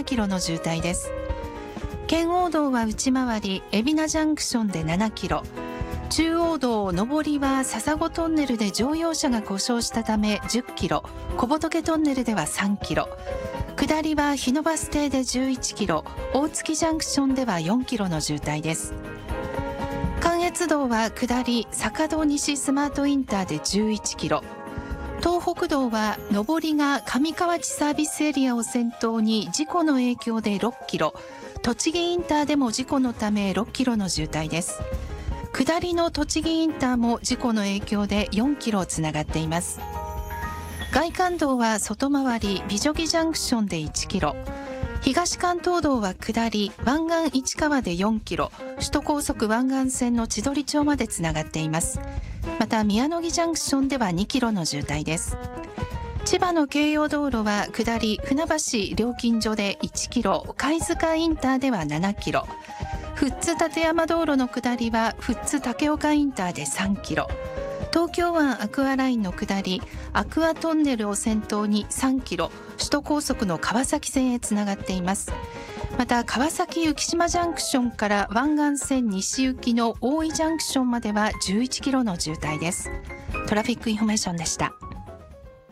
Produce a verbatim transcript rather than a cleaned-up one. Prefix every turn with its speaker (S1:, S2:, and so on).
S1: キロの渋滞です。圏央道は内回り海老名ジャンクションでななキロ、中央道上りは笹子トンネルで乗用車が故障したためじゅっキロ、小仏トンネルではさんキロ、下りは日野バス停でじゅういちキロ、大月ジャンクションではよんキロの渋滞です。関越道は下り坂戸西スマートインターでじゅういちキロ、東北道は上りが上河内サービスエリアを先頭に事故の影響でろっキロ、栃木インターでも事故のためろっキロの渋滞です。下りの栃木インターも事故の影響でよんキロつながっています。外環道は外回り美女木ジャンクションでいちキロ、東関東道は下り湾岸市川でよんキロ、首都高速湾岸線の千鳥町までつながっています。また宮野木ジャンクションではにキロの渋滞です。千葉の京葉道路は下り船橋料金所でいちキロ、貝塚インターではななキロ、富津立山道路の下りは富津竹岡インターでさんキロ、東京湾アクアラインの下りアクアトンネルを先頭にさんキロ、首都高速の川崎線へつながっています。また川崎浮島ジャンクションから湾岸線西行きの大井ジャンクションまではじゅういちキロの渋滞です。トラフィックインフォメーションでした。